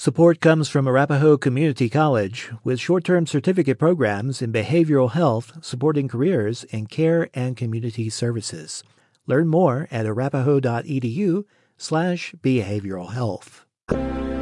Support comes from Arapahoe Community College with short-term certificate programs in behavioral health supporting careers in care and community services. Learn more at arapahoe.edu/behavioralhealth.